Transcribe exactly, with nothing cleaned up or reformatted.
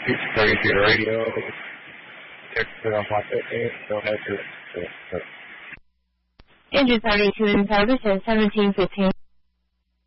six thirty radio. Engine thirty-two in service at seventeen fifteen.